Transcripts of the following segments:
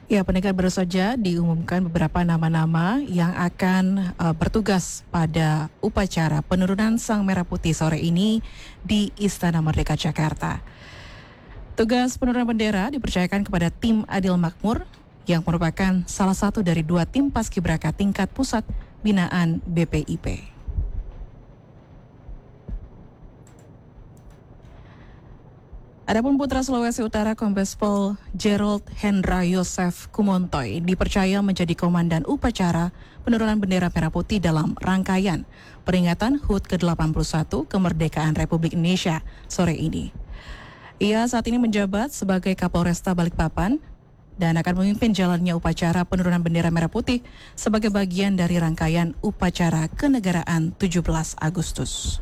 Ya, pendengar, baru saja diumumkan beberapa nama-nama yang akan bertugas pada upacara penurunan Sang Merah Putih sore ini di Istana Merdeka Jakarta. Tugas penurunan bendera dipercayakan kepada tim Adil Makmur yang merupakan salah satu dari 2 tim paskibraka tingkat pusat binaan BPIP. Adapun Putra Sulawesi Utara Kombes Pol Gerald Hendra Yosef Kumontoy dipercaya menjadi komandan upacara penurunan bendera merah putih dalam rangkaian peringatan HUT ke-81 kemerdekaan Republik Indonesia sore ini. Ia saat ini menjabat sebagai Kapolresta Balikpapan dan akan memimpin jalannya upacara penurunan bendera merah putih sebagai bagian dari rangkaian upacara kenegaraan 17 Agustus.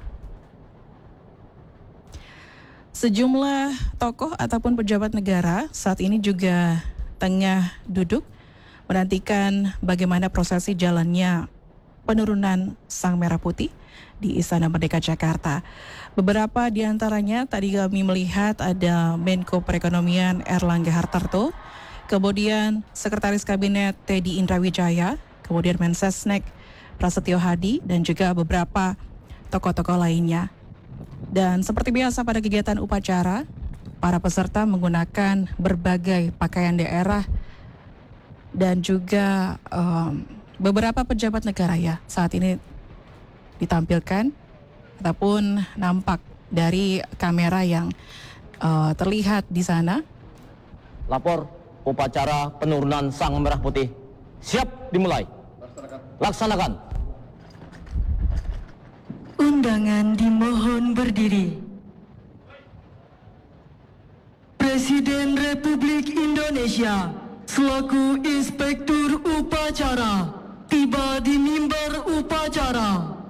Sejumlah tokoh ataupun pejabat negara saat ini juga tengah duduk menantikan bagaimana prosesi jalannya penurunan Sang Merah Putih di Istana Merdeka Jakarta. Beberapa di antaranya tadi kami melihat ada Menko Perekonomian Erlangga Hartarto, kemudian Sekretaris Kabinet Teddy Indrawijaya, kemudian Mensesnek Prasetyo Hadi, dan juga beberapa tokoh-tokoh lainnya. Dan seperti biasa pada kegiatan upacara, para peserta menggunakan berbagai pakaian daerah dan juga beberapa pejabat negara ya saat ini ditampilkan ataupun nampak dari kamera yang terlihat di sana. Lapor upacara penurunan Sang Merah Putih siap dimulai. Laksanakan. Undangan dimohon berdiri. Presiden Republik Indonesia selaku Inspektur Upacara tiba di mimbar upacara.